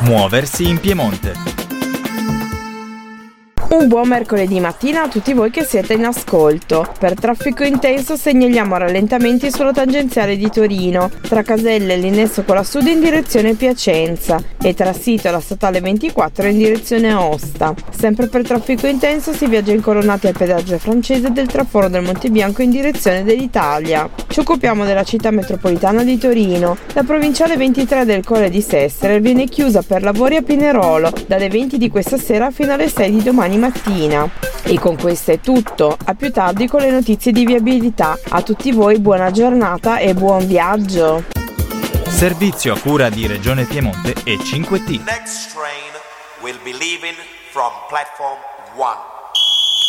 Muoversi in Piemonte. Un buon mercoledì mattina a tutti voi che siete in ascolto. Per traffico intenso segnaliamo rallentamenti sulla tangenziale di Torino, tra Caselle e Linnesso con la Sud in direzione Piacenza e tra Sito e la statale 24 in direzione Aosta. Sempre per traffico intenso si viaggia incolonnati al pedaggio francese del traforo del Monte Bianco in direzione dell'Italia. Ci occupiamo della città metropolitana di Torino. La provinciale 23 del Colle di Sestri viene chiusa per lavori a Pinerolo dalle 20 di questa sera fino alle 6 di domani mattina. E con questo è tutto, a più tardi con le notizie di viabilità. A tutti voi buona giornata e buon viaggio. Servizio a cura di Regione Piemonte e 5T. Next train will be leaving from platform 1.